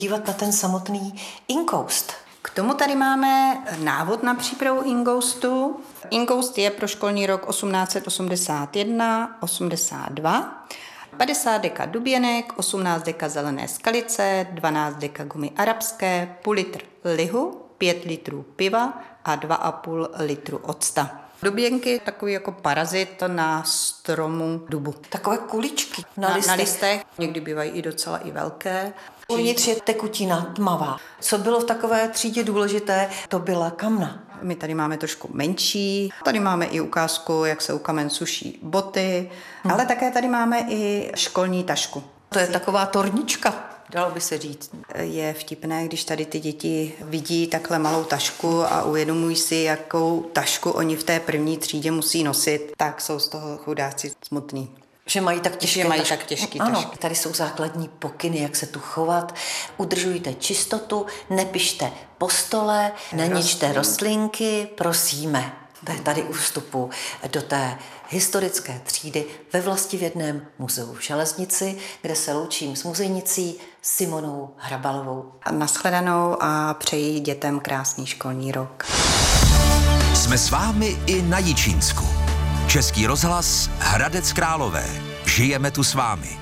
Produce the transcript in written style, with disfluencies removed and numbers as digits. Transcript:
dívat na ten samotný inkoust. K tomu tady máme návod na přípravu ingoustu. Ingoust je pro školní rok 1881-82. 50 deka duběnek, 18 deka zelené skalice, 12 deka gumy arabské, půl litr lihu, 5 litrů piva a 2,5 litru octa. Duběnky takový jako parazit na stromu dubu. Takové kuličky Na listech. Někdy bývají i docela i velké. Uvnitř je tekutina tmavá. Co bylo v takové třídě důležité, to byla kamna. My tady máme trošku menší. Tady máme i ukázku, jak se u kamen suší boty, ale také tady máme i školní tašku. To je taková tornička, dalo by se říct. Je vtipné, když tady ty děti vidí takhle malou tašku a uvědomují si, jakou tašku oni v té první třídě musí nosit, tak jsou z toho chudáci smutní. Že mají tak těžké těžké Ano, tašky. tady jsou základní pokyny, jak se tu chovat. Udržujte čistotu, nepište po stole, neničte rostlinky, prosíme. To je tady u vstupu do té historické třídy ve Vlastivědném muzeu v Železnici, kde se loučím s muzejnicí Simonou Hrabalovou. Nashledanou a přeji dětem krásný školní rok. Jsme s vámi i na Jičínsku. Český rozhlas Hradec Králové. Žijeme tu s vámi.